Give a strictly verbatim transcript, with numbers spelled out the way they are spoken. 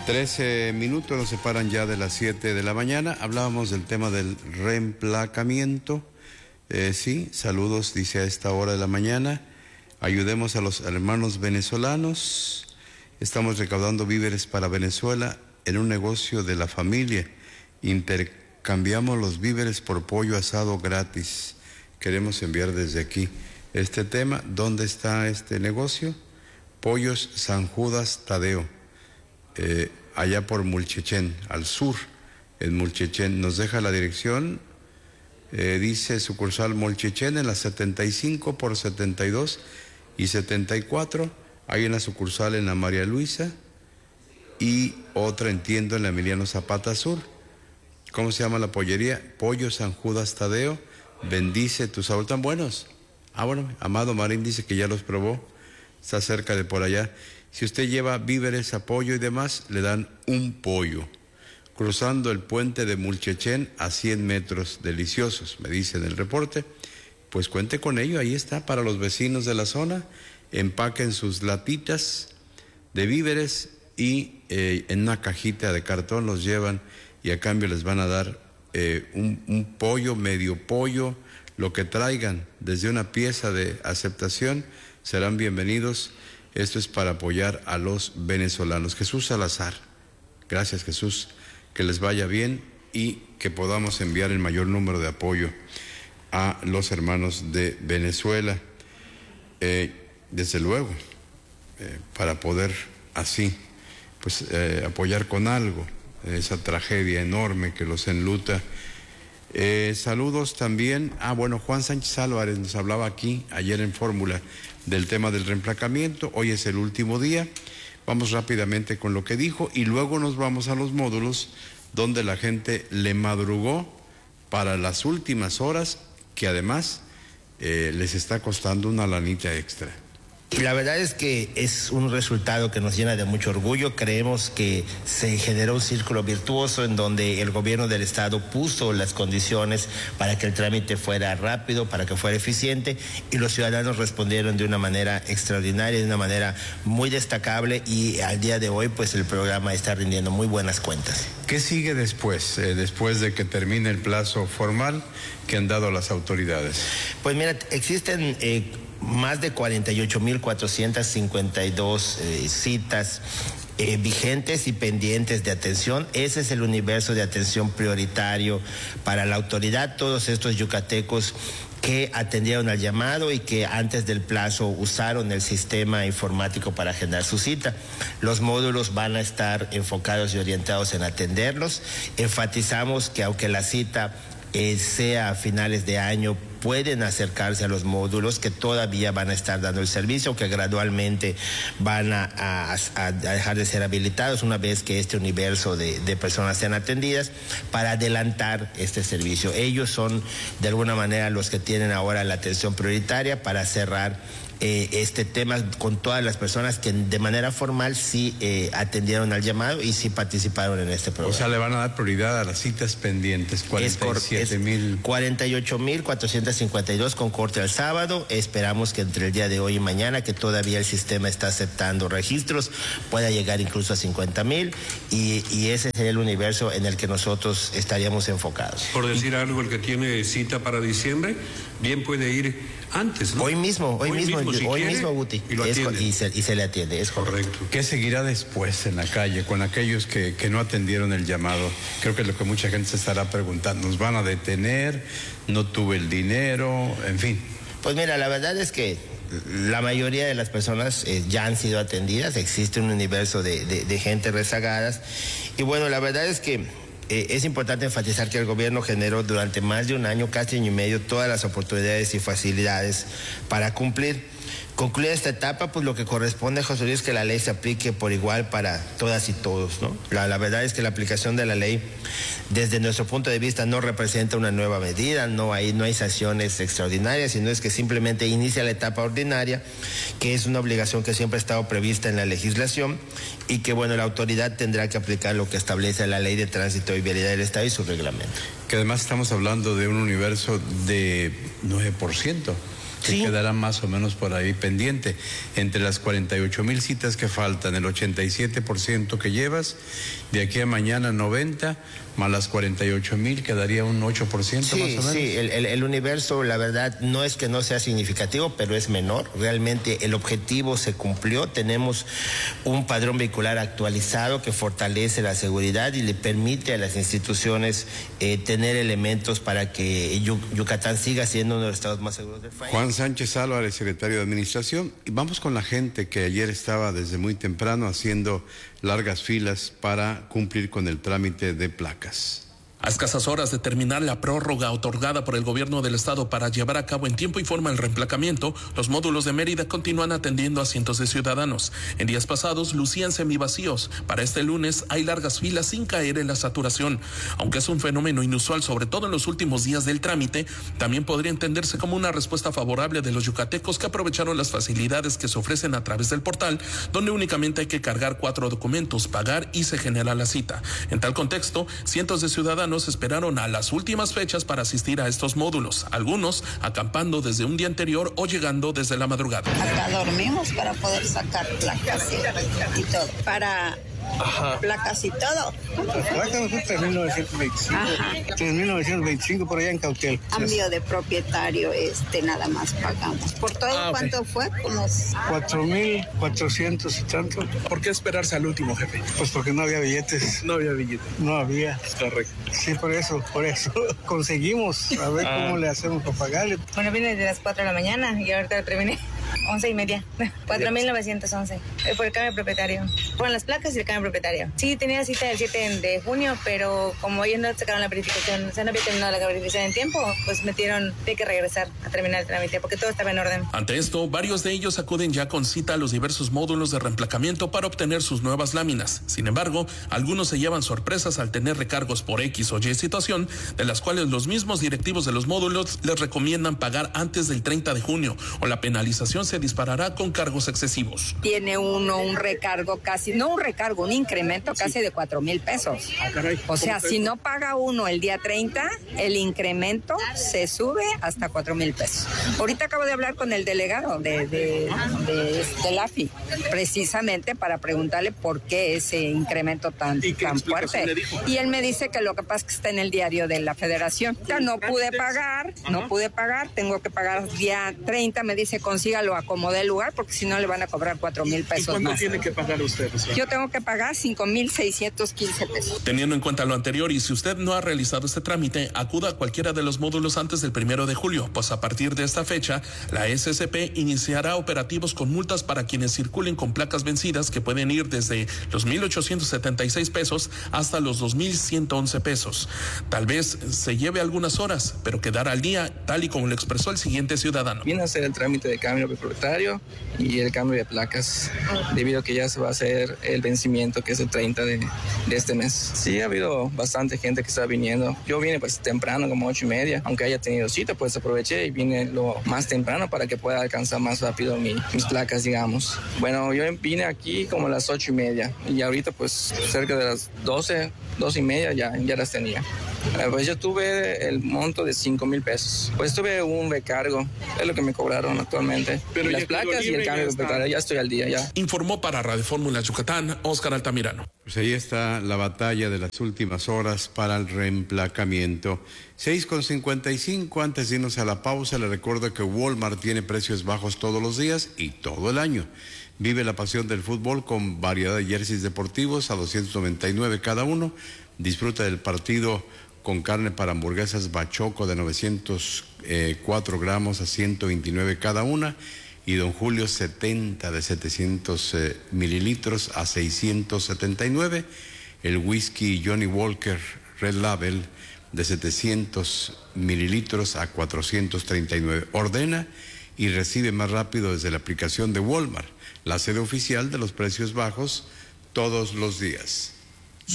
trece minutos nos separan ya de las siete de la mañana. Hablábamos del tema del reemplacamiento. Eh, sí, saludos, dice a esta hora de la mañana. Ayudemos a los hermanos venezolanos. Estamos recaudando víveres para Venezuela en un negocio de la familia. Intercambiamos los víveres por pollo asado gratis. Queremos enviar desde aquí este tema. ¿Dónde está este negocio? Pollos San Judas Tadeo. Eh, allá por Mulchichén, al sur, en Mulchichén. Nos deja la dirección, eh, dice sucursal Mulchichén en la setenta y cinco por setenta y dos y setenta y cuatro. Hay una sucursal en la María Luisa y otra, entiendo, en la Emiliano Zapata Sur. ¿Cómo se llama la pollería? Pollo San Judas Tadeo. Bendice tus sabores tan buenos. Ah, bueno, Amado Marín dice que ya los probó. Está cerca de por allá. Si usted lleva víveres, apoyo y demás, le dan un pollo. Cruzando el puente de Mulchichén a cien metros, deliciosos, me dice en el reporte. Pues cuente con ello, ahí está, para los vecinos de la zona. Empaquen sus latitas de víveres y eh, en una cajita de cartón los llevan y a cambio les van a dar eh, un, un pollo, medio pollo, lo que traigan, desde una pieza de aceptación, serán bienvenidos. Esto es para apoyar a los venezolanos. Jesús Salazar, gracias Jesús, que les vaya bien y que podamos enviar el mayor número de apoyo a los hermanos de Venezuela. Eh, desde luego, eh, para poder así, pues eh, apoyar con algo esa tragedia enorme que los enluta. Eh, saludos también, ah bueno, Juan Sánchez Álvarez nos hablaba aquí ayer en Fórmula del tema del reemplacamiento. Hoy es el último día, vamos rápidamente con lo que dijo y luego nos vamos a los módulos donde la gente le madrugó para las últimas horas, que además eh, les está costando una lanita extra. La verdad es que es un resultado que nos llena de mucho orgullo. Creemos que se generó un círculo virtuoso en donde el gobierno del estado puso las condiciones para que el trámite fuera rápido, para que fuera eficiente, y los ciudadanos respondieron de una manera extraordinaria, de una manera muy destacable, y al día de hoy pues el programa está rindiendo muy buenas cuentas. ¿Qué sigue después, eh, después de que termine el plazo formal que han dado las autoridades? Pues mira, existen eh, más de cuarenta y ocho mil cuatrocientas cincuenta y dos eh, citas eh, vigentes y pendientes de atención. Ese es el universo de atención prioritario para la autoridad. Todos estos yucatecos que atendieron al llamado y que antes del plazo usaron el sistema informático para agendar su cita. Los módulos van a estar enfocados y orientados en atenderlos. Enfatizamos que aunque la cita eh, sea a finales de año, pueden acercarse a los módulos que todavía van a estar dando el servicio, que gradualmente van a, a, a dejar de ser habilitados una vez que este universo de, de personas sean atendidas, para adelantar este servicio. Ellos son de alguna manera los que tienen ahora la atención prioritaria para cerrar Eh, este tema con todas las personas que de manera formal sí eh, atendieron al llamado y sí participaron en este programa. O sea, le van a dar prioridad a las citas pendientes, cuarenta y siete mil. cuarenta y ocho mil cuatrocientas cincuenta y dos con corte al sábado. Esperamos que entre el día de hoy y mañana, que todavía el sistema está aceptando registros, pueda llegar incluso a cincuenta mil, y, y ese sería el universo en el que nosotros estaríamos enfocados. Por decir algo, el que tiene cita para diciembre, bien puede ir antes, ¿no? Hoy mismo, hoy, hoy mismo, mismo, si hoy quiere, mismo, Guti. Y, lo es, y, se, y se le atiende, es correcto. correcto. ¿Qué seguirá después en la calle con aquellos que, que no atendieron el llamado? Creo que es lo que mucha gente se estará preguntando. ¿Nos van a detener? ¿No tuve el dinero? En fin. Pues mira, la verdad es que la mayoría de las personas eh, ya han sido atendidas. Existe un universo de, de, de gente rezagadas. Y bueno, la verdad es que Eh, es importante enfatizar que el gobierno generó durante más de un año, casi año y medio, todas las oportunidades y facilidades para cumplir. Concluir esta etapa, pues lo que corresponde, José Luis, es que la ley se aplique por igual para todas y todos, ¿no? La, la verdad es que la aplicación de la ley, desde nuestro punto de vista, no representa una nueva medida, no hay, no hay sanciones extraordinarias, sino es que simplemente inicia la etapa ordinaria, que es una obligación que siempre ha estado prevista en la legislación, y que, bueno, la autoridad tendrá que aplicar lo que establece la Ley de Tránsito y Vialidad del Estado y su reglamento. Que además estamos hablando de un universo de nueve por ciento. que sí. quedará más o menos por ahí pendiente. Entre las cuarenta y ocho mil citas que faltan, el ochenta y siete por ciento que llevas, de aquí a mañana noventa, más las cuarenta y ocho mil, quedaría un ocho por ciento sí, más o menos. Sí, el, el, el universo, la verdad, no es que no sea significativo, pero es menor. Realmente el objetivo se cumplió. Tenemos un padrón vehicular actualizado que fortalece la seguridad y le permite a las instituciones eh, tener elementos para que Yucatán siga siendo uno de los estados más seguros del país. Juan Sánchez Álvarez, secretario de Administración. Y vamos con la gente que ayer estaba desde muy temprano haciendo largas filas para cumplir con el trámite de placas. A escasas horas de terminar la prórroga otorgada por el gobierno del estado para llevar a cabo en tiempo y forma el reemplacamiento, los módulos de Mérida continúan atendiendo a cientos de ciudadanos. En días pasados lucían semivacíos. Para este lunes hay largas filas sin caer en la saturación. Aunque es un fenómeno inusual, sobre todo en los últimos días del trámite, también podría entenderse como una respuesta favorable de los yucatecos que aprovecharon las facilidades que se ofrecen a través del portal, donde únicamente hay que cargar cuatro documentos, pagar y se genera la cita. En tal contexto, cientos de ciudadanos esperaron a las últimas fechas para asistir a estos módulos, algunos acampando desde un día anterior o llegando desde la madrugada. Acá dormimos para poder sacar placas y, y todo, para Ajá. placas y todo. Placas fue tres mil novecientos veinticinco, tres mil novecientos veinticinco por allá en Cauquel. Cambio de propietario, este, nada más pagamos. ¿Por todo ah, cuánto okay. fue? Unos cuatro mil cuatrocientos y tanto. ¿Por qué esperarse al último, jefe? Pues porque no había billetes. No había billetes. No había. Correcto. Sí, por eso, por eso conseguimos. A ver ah. cómo le hacemos para pagarle. Bueno, vine desde las cuatro de la mañana y ahorita terminé. Once y media, cuatro mil novecientos once, por el cambio de propietario. Fueron las placas y el cambio de propietario. Sí, tenía cita el siete de junio, pero como ellos no sacaron la verificación, o sea, no había terminado la verificación en tiempo, pues metieron, hay que regresar a terminar el trámite, porque todo estaba en orden. Ante esto, varios de ellos acuden ya con cita a los diversos módulos de reemplacamiento para obtener sus nuevas láminas. Sin embargo, algunos se llevan sorpresas al tener recargos por X o Y situación, de las cuales los mismos directivos de los módulos les recomiendan pagar antes del treinta de junio, o la penalización se disparará con cargos excesivos. Tiene uno un recargo casi, no un recargo, un incremento casi sí. de cuatro mil pesos. Ah, caray. O sea, si no paga uno el día treinta, el incremento se sube hasta cuatro mil pesos. Ahorita acabo de hablar con el delegado de, de, de, de la A F I, precisamente para preguntarle por qué ese incremento tan, tan fuerte. Y él me dice que lo que pasa es que está en el diario de la federación. Ya no pude pagar, Ajá. no pude pagar, tengo que pagar día treinta, me dice consígalo a como dé lugar, porque si no le van a cobrar cuatro mil pesos ¿Y cuánto más. tiene que pagar usted? O sea? Yo tengo que pagar cinco mil seiscientos quince pesos. Teniendo en cuenta lo anterior, y si usted no ha realizado este trámite, acuda a cualquiera de los módulos antes del primero de julio, pues a partir de esta fecha, la S S P iniciará operativos con multas para quienes circulen con placas vencidas que pueden ir desde los mil ochocientos setenta y seis pesos hasta los dos mil ciento once pesos. Tal vez se lleve algunas horas, pero quedará al día, tal y como lo expresó el siguiente ciudadano. Viene a hacer el trámite de cambio de propietario y el cambio de placas, debido a que ya se va a hacer el vencimiento, que es el treinta de, de este mes. Sí, ha habido bastante gente que está viniendo. Yo vine pues temprano, como ocho y media, aunque haya tenido cita, pues aproveché y vine lo más temprano para que pueda alcanzar más rápido mi, mis placas, digamos. Bueno, yo vine aquí como a las ocho y media y ahorita pues cerca de las doce, doce y media ya, ya las tenía. Pues yo tuve el monto de cinco mil pesos. Pues tuve un recargo, es lo que me cobraron actualmente. Pero las placas y el cambio de propietario, ya estoy al día ya. Informó para Radio Fórmula Yucatán, Óscar Altamirano. Pues ahí está la batalla de las últimas horas para el reemplacamiento. seis con cincuenta y cinco, antes de irnos a la pausa, le recuerdo que Walmart tiene precios bajos todos los días y todo el año. Vive la pasión del fútbol con variedad de jerseys deportivos a doscientos noventa y nueve cada uno. Disfruta del partido con carne para hamburguesas Bachoco de novecientos cuatro gramos a ciento veintinueve cada una, y Don Julio setenta de setecientos eh, mililitros a seiscientos setenta y nueve, el whisky Johnny Walker Red Label de setecientos mililitros a cuatrocientos treinta y nueve. Ordena y recibe más rápido desde la aplicación de Walmart, la sede oficial de los precios bajos todos los días.